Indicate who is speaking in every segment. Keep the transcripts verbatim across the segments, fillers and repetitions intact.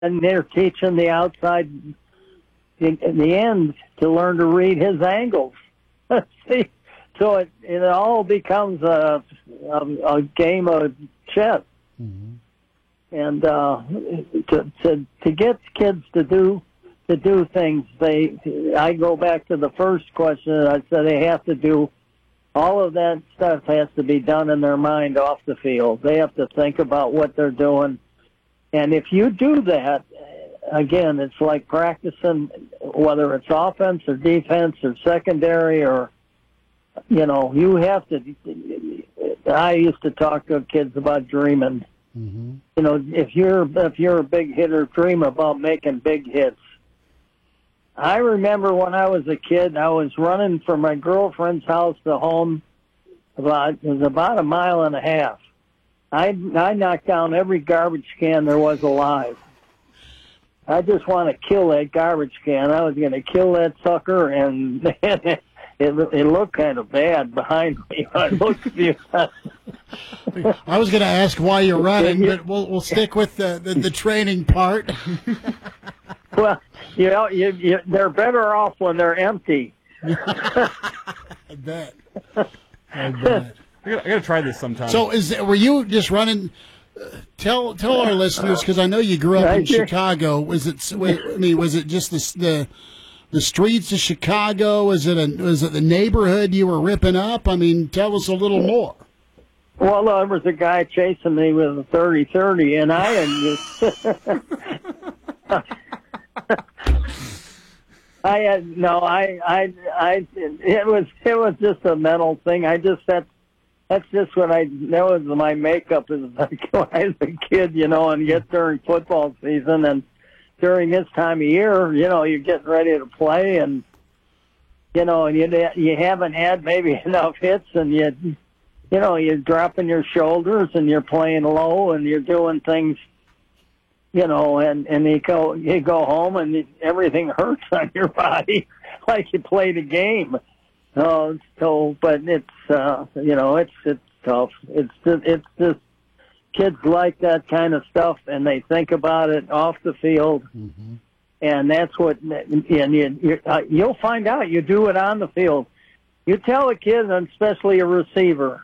Speaker 1: and they're teaching the outside in, in the end to learn to read his angles. See, so it it all becomes a a, a game of chess.
Speaker 2: Mm-hmm.
Speaker 1: And uh, to, to to get kids to do to do things, they I go back to the first question. I said they have to do all of that stuff has to be done in their mind off the field. They have to think about what they're doing, and if you do that, again, it's like practicing whether it's offense or defense or secondary or you know you have to. I used to talk to kids about dreaming.
Speaker 2: Mm-hmm.
Speaker 1: You know, if you're if you're a big hitter, dream about making big hits. I remember when I was a kid, I was running from my girlfriend's house to home. About it was about a mile and a half. I I knocked down every garbage can there was alive. I just want to kill that garbage can. I was going to kill that sucker, and it, it looked kind of bad behind me. I looked at you.
Speaker 2: I was going to ask why you're running, but we'll we'll stick with the, the, the training part.
Speaker 1: Well, you know, you, you, they're better off when they're empty.
Speaker 2: I bet. I bet.
Speaker 3: I gotta, I gotta try this sometime.
Speaker 2: So, is were you just running? Uh, tell tell our listeners, because I know you grew up in Chicago. Was it? I mean, was it just the the the streets of Chicago? Was it a was it the neighborhood you were ripping up? I mean, tell us a little more.
Speaker 1: Well, there was a guy chasing me with a thirty thirty, and I had just. I had no, I, I, I. It was, it was just a mental thing. I just that, that's just what I. That was my makeup as like when I was a kid, you know, and get during football season and during this time of year, you know, you're getting ready to play, and you know, and you you haven't had maybe enough hits, and you, you know, you're dropping your shoulders and you're playing low and you're doing things. You know, and, and you go you go home and everything hurts on your body, like you played a game. Uh, so, but it's uh, you know, it's it's tough. It's just, it's just kids like that kind of stuff, and they think about it off the field,
Speaker 2: mm-hmm.
Speaker 1: and that's what. And you, you uh, you'll find out. You do it on the field. You tell a kid, and especially a receiver.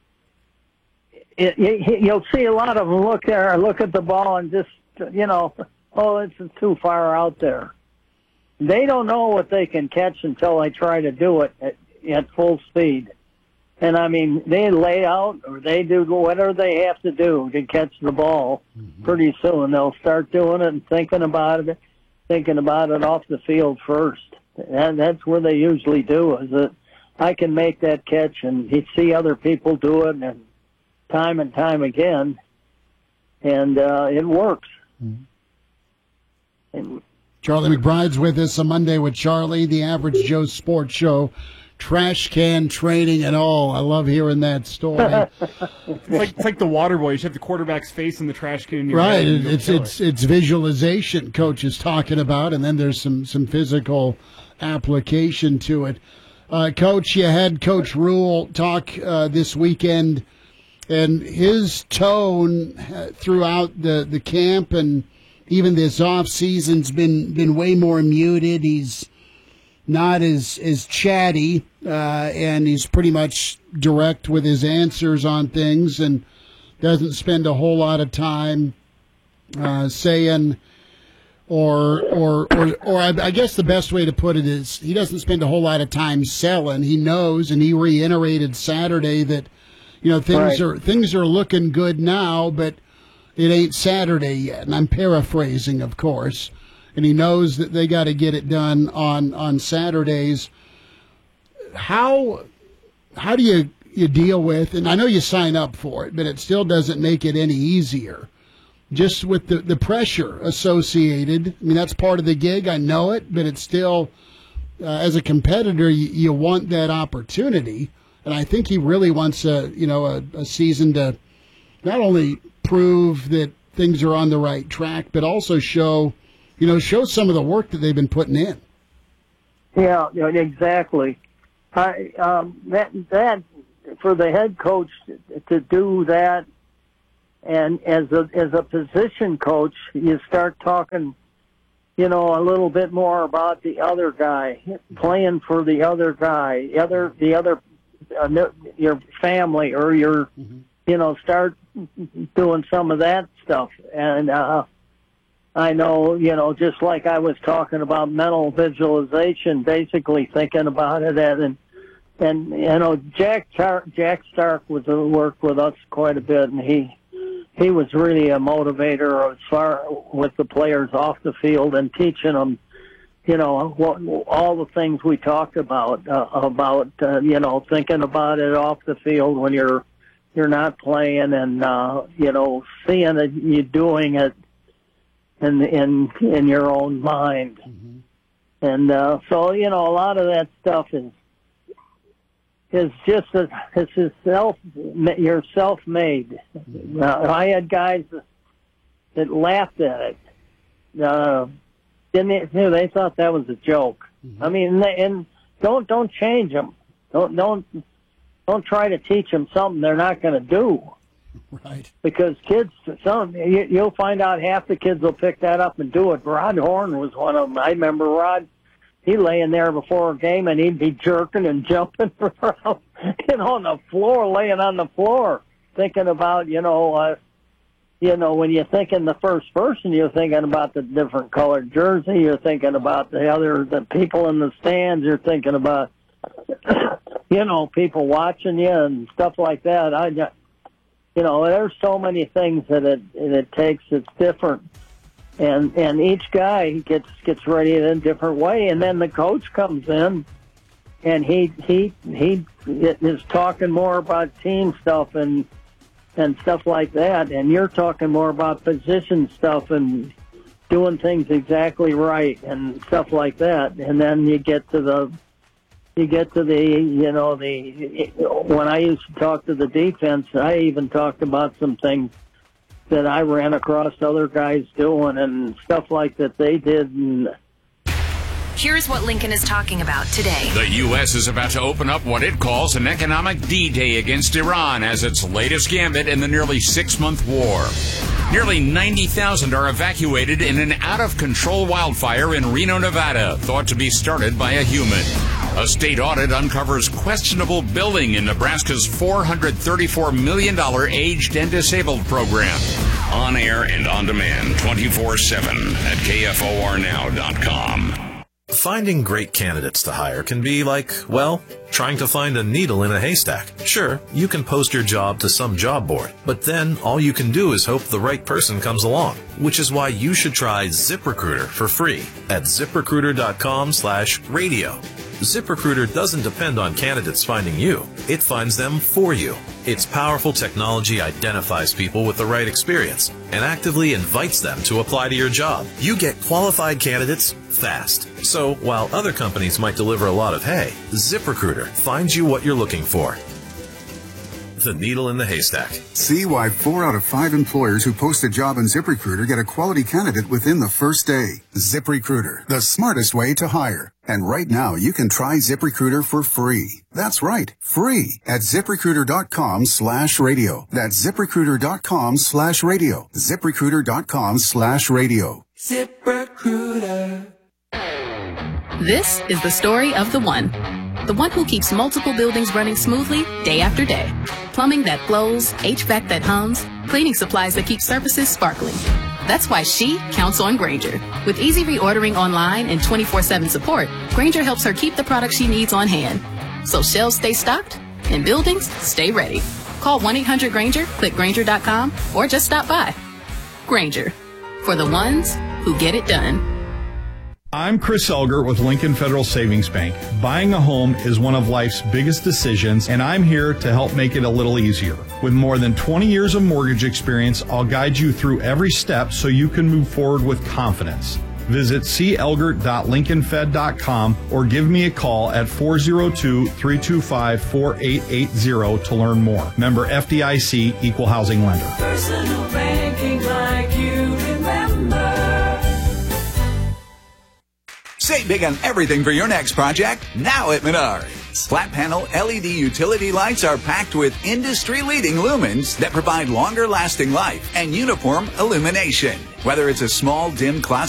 Speaker 1: It, you, you'll see a lot of them look there, look at the ball, and just. You know, oh, it's too far out there. They don't know what they can catch until they try to do it at, at full speed. And, I mean, they lay out or they do whatever they have to do to catch the ball. Mm-hmm. Pretty soon they'll start doing it and thinking about it, thinking about it off the field first. And that's where they usually do, is that I can make that catch, and you see other people do it and time and time again, and uh, it works.
Speaker 2: Mm-hmm. And, Charlie McBride's with us on Monday with Charlie, the Average Joe Sports Show. Trash can training and all. I love hearing that story.
Speaker 3: It's like it's like the water boy. You should have the quarterback's face in the trash can. In your
Speaker 2: right.
Speaker 3: Head
Speaker 2: it's it's it. it's visualization coach is talking about, and then there's some, some physical application to it. Uh, Coach, you had Coach Rule talk uh, this weekend, and his tone throughout the, the camp and even this off season's been been way more muted. He's not as as chatty, uh, and he's pretty much direct with his answers on things, and doesn't spend a whole lot of time uh, saying, or or or or I, I guess the best way to put it is he doesn't spend a whole lot of time selling. He knows, and he reiterated Saturday that you know things
Speaker 1: right.
Speaker 2: are things are looking good now, but it ain't Saturday yet. And I'm paraphrasing, of course. And he knows that they got to get it done on, on Saturdays. How how do you, you deal with, and I know you sign up for it, but it still doesn't make it any easier, just with the, the pressure associated. I mean, that's part of the gig. I know it, but it's still, uh, as a competitor, you, you want that opportunity. And I think he really wants a, you know, a, a season to not only prove that things are on the right track, but also show You know, show some of the work that they've been putting in.
Speaker 1: Yeah, you know, exactly. I, um, that that for the head coach to do that And as a as a position coach, you start talking, you know, a little bit more about the other guy, playing for the other guy, the other the other uh, your family, or your, mm-hmm. you know, start doing some of that stuff. And uh, I know, you know, just like I was talking about mental visualization, basically thinking about it, and and you know, Jack Char- Jack Stark was uh, worked with us quite a bit, and he. He was really a motivator as far with the players off the field and teaching them, you know, what, all the things we talked about, uh, about, uh, you know, thinking about it off the field when you're, you're not playing, and, uh, you know, seeing it, you doing it in, in, in your own mind. Mm-hmm. And, uh, so, you know, a lot of that stuff is, is just a, it's a self, you're self-made. Uh, I had guys that laughed at it. Uh, didn't they, they thought that was a joke. Mm-hmm. I mean, and, they, and don't don't change them. Don't don't don't try to teach them something they're not going to do.
Speaker 2: Right.
Speaker 1: Because kids, some you, you'll find out half the kids will pick that up and do it. Rod Horn was one of them. I remember Rod. He'd lay in there before a game, and he'd be jerking and jumping around, you know, on the floor, laying on the floor, thinking about, you know, uh, you know, when you're thinking the first person, you're thinking about the different colored jersey, you're thinking about the other, the people in the stands, you're thinking about, you know, people watching you and stuff like that. I, you know, there's so many things that it it takes. It's different. And and each guy gets gets ready in a different way, and then the coach comes in, and he he he is talking more about team stuff and and stuff like that, and you're talking more about position stuff and doing things exactly right and stuff like that. And then you get to the you get to the you know the when I used to talk to the defense, I even talked about some things that I ran across other guys doing and stuff like that they did. And
Speaker 4: here's what Lincoln is talking about today.
Speaker 5: The U S is about to open up what it calls an economic D-Day against Iran as its latest gambit in the nearly six-month war. Nearly ninety thousand are evacuated in an out-of-control wildfire in Reno, Nevada, thought to be started by a human. A state audit uncovers questionable billing in Nebraska's four hundred thirty-four million dollars aged and disabled program. On air and on demand twenty-four seven at K F O R now dot com.
Speaker 6: Finding great candidates to hire can be like, well, trying to find a needle in a haystack. Sure, you can post your job to some job board, but then all you can do is hope the right person comes along, which is why you should try ZipRecruiter for free at ZipRecruiter.com slash radio. ZipRecruiter doesn't depend on candidates finding you. It finds them for you. Its powerful technology identifies people with the right experience and actively invites them to apply to your job. You get qualified candidates fast. So while other companies might deliver a lot of hay, ZipRecruiter finds you what you're looking for. The needle in the haystack.
Speaker 7: See why four out of five employers who post a job in ZipRecruiter get a quality candidate within the first day. ZipRecruiter, the smartest way to hire. And right now, you can try ZipRecruiter for free. That's right, free at ZipRecruiter.com slash radio. That's ZipRecruiter.com slash radio. ZipRecruiter.com slash radio.
Speaker 8: ZipRecruiter.
Speaker 9: This is the story of the one. The one who keeps multiple buildings running smoothly day after day. Plumbing that flows, H V A C that hums, cleaning supplies that keep surfaces sparkling. That's why she counts on Grainger. With easy reordering online and twenty-four seven support, Grainger helps her keep the products she needs on hand. So shelves stay stocked and buildings stay ready. Call one eight hundred Grainger, click Grainger dot com, or just stop by. Grainger, for the ones who get it done.
Speaker 10: I'm Chris Elgert with Lincoln Federal Savings Bank. Buying a home is one of life's biggest decisions, and I'm here to help make it a little easier. With more than twenty years of mortgage experience, I'll guide you through every step so you can move forward with confidence. Visit c elgert dot lincoln fed dot com or give me a call at four oh two, three two five, four eight eight zero to learn more. Member F D I C, Equal Housing Lender.
Speaker 8: Personal banking like you remember.
Speaker 11: Save big on everything for your next project now at Menards. lights. Flat panel L E D utility lights are packed with industry-leading lumens that provide longer lasting life and uniform illumination. Whether it's a small, dim class